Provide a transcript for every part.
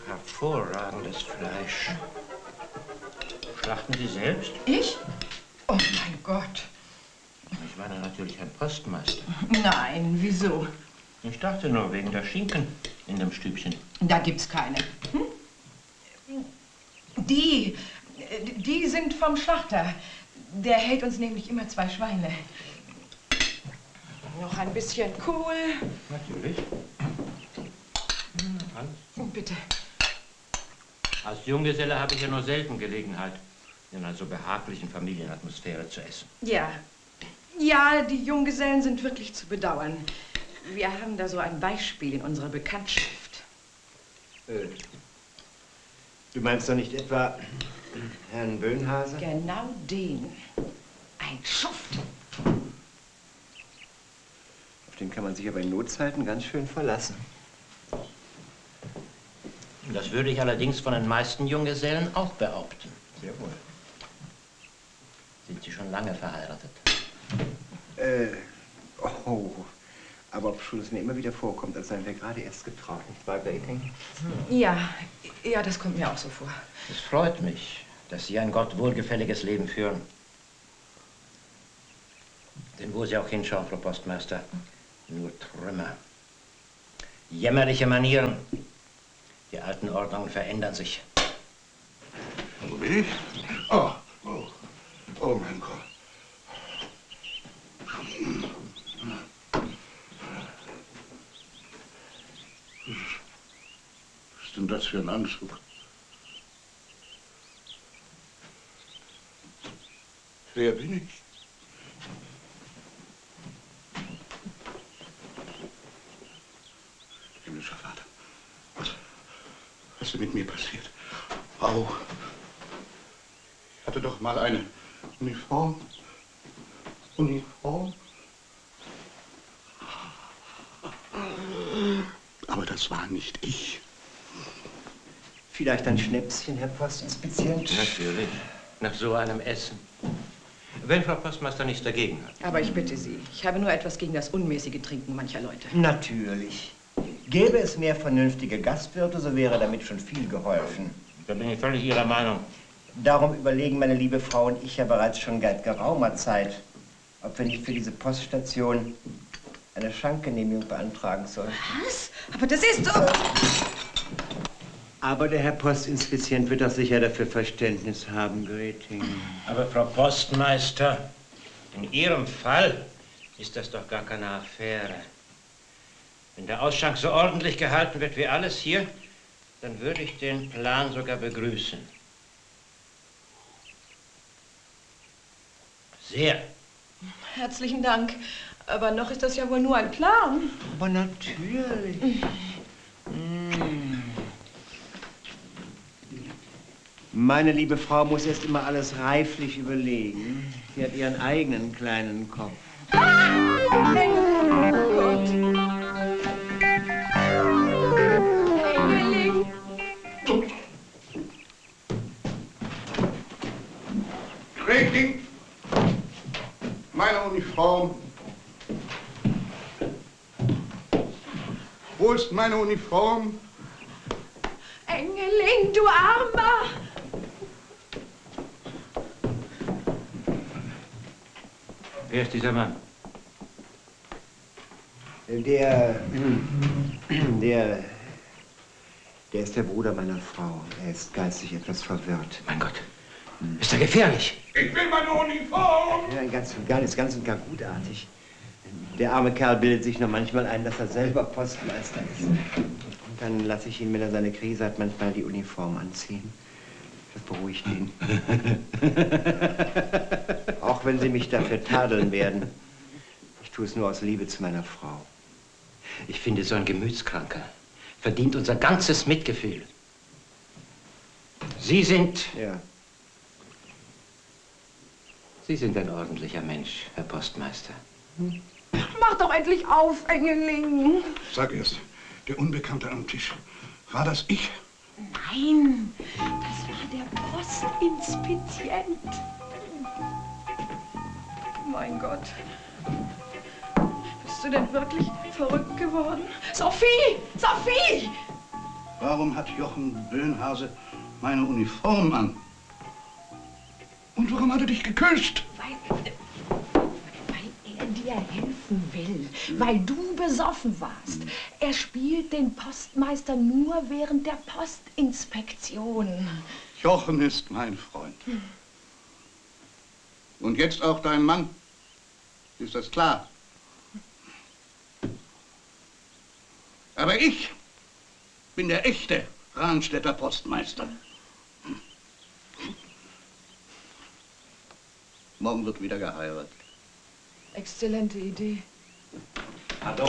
Hervorragendes Fleisch. Schlachten Sie selbst? Ich? Oh mein Gott. Ich meine natürlich Herrn Postmeister. Nein, wieso? Ich dachte nur wegen der Schinken in dem Stübchen. Da gibt's keine. Hm? Die sind vom Schlachter. Der hält uns nämlich immer 2 Schweine. Noch ein bisschen Kohl. Natürlich. Bitte. Als Junggeselle habe ich ja nur selten Gelegenheit, in einer so behaglichen Familienatmosphäre zu essen. Ja. Ja, die Junggesellen sind wirklich zu bedauern. Wir haben da so ein Beispiel in unserer Bekanntschaft. Du meinst doch nicht etwa Herrn Böhnhase? Genau den. Ein Schuft. Auf den kann man sich aber in Notzeiten ganz schön verlassen. Das würde ich allerdings von den meisten Junggesellen auch behaupten. Sehr wohl. Sind Sie schon lange verheiratet? Aber obschon es mir immer wieder vorkommt, als seien wir gerade erst getraut, nicht wahr, Grating? Ja, das kommt mir auch so vor. Es freut mich, dass Sie ein Gott wohlgefälliges Leben führen. Denn wo Sie auch hinschauen, Frau Postmeister, nur Trümmer. Jämmerliche Manieren. Die alten Ordnungen verändern sich. Wo bin ich? Oh mein Gott. Was ist denn das für ein Anzug? Wer bin ich? Himmlischer Vater, was ist mit mir passiert? Au! Ich hatte doch mal eine Uniform. Aber das war nicht ich. Vielleicht ein Schnäpschen, Herr Postinspizient? Natürlich. Nach so einem Essen. Wenn Frau Postmeister nichts dagegen hat. Aber ich bitte Sie, ich habe nur etwas gegen das unmäßige Trinken mancher Leute. Natürlich. Gäbe es mehr vernünftige Gastwirte, so wäre damit schon viel geholfen. Da bin ich völlig Ihrer Meinung. Darum überlegen meine liebe Frau und ich ja bereits schon seit geraumer Zeit, ob wir nicht für diese Poststation eine Schankgenehmigung beantragen sollen. Was? Aber das ist doch... Aber der Herr Postinspizient wird doch sicher dafür Verständnis haben, Greting. Aber Frau Postmeister, in Ihrem Fall ist das doch gar keine Affäre. Wenn der Ausschank so ordentlich gehalten wird wie alles hier, dann würde ich den Plan sogar begrüßen. Sehr. Herzlichen Dank. Aber noch ist das ja wohl nur ein Plan. Aber natürlich. Meine liebe Frau muss erst immer alles reiflich überlegen. Sie hat ihren eigenen kleinen Kopf. Grating! Meine Uniform. Wo ist meine Uniform? Engeling, du Armer! Wer ist dieser Mann? Der ist der Bruder meiner Frau. Er ist geistig etwas verwirrt. Mein Gott, ist er gefährlich? Ich will meine Uniform! Ja, ganz und gar gutartig. Der arme Kerl bildet sich nur manchmal ein, dass er selber Postmeister ist. Und dann lasse ich ihn, wenn er seine Krise hat, manchmal die Uniform anziehen. Das beruhigt ihn. Auch wenn Sie mich dafür tadeln werden. Ich tue es nur aus Liebe zu meiner Frau. Ich finde, so ein Gemütskranker verdient unser ganzes Mitgefühl. Sie sind... Ja. Sie sind ein ordentlicher Mensch, Herr Postmeister. Mach doch endlich auf, Engeling. Sag erst, der Unbekannte am Tisch. War das ich? Nein, das war der Postinspizient. Mein Gott. Bist du denn wirklich verrückt geworden? Sophie! Sophie! warum hat Jochen Böhnhase meine Uniform an? Und warum hat er dich geküsst? Weil er dir helfen will, weil du besoffen warst. Er spielt den Postmeister nur während der Postinspektion. Jochen ist mein Freund. Und jetzt auch dein Mann. Ist das klar? Aber ich bin der echte Ranstädter Postmeister. Morgen wird wieder geheiratet. Exzellente Idee. Pardon.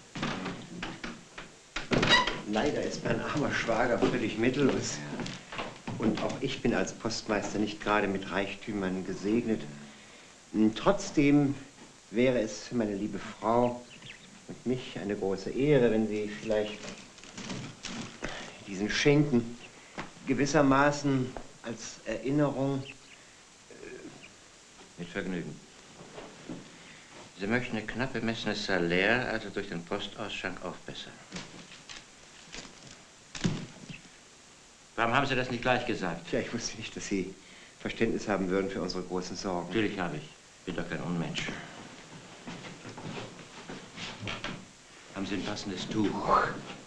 Leider ist mein armer Schwager völlig mittellos. Und auch ich bin als Postmeister nicht gerade mit Reichtümern gesegnet. Trotzdem wäre es für meine liebe Frau und mich eine große Ehre, wenn Sie vielleicht diesen Schinken gewissermaßen als Erinnerung... Mit Vergnügen. Sie möchten eine knapp bemessene Salär also durch den Postausschank aufbessern. Warum haben Sie das nicht gleich gesagt? Tja, ich wusste nicht, dass Sie Verständnis haben würden für unsere großen Sorgen. Natürlich habe ich. Bin doch kein Unmensch. Haben Sie ein passendes Tuch?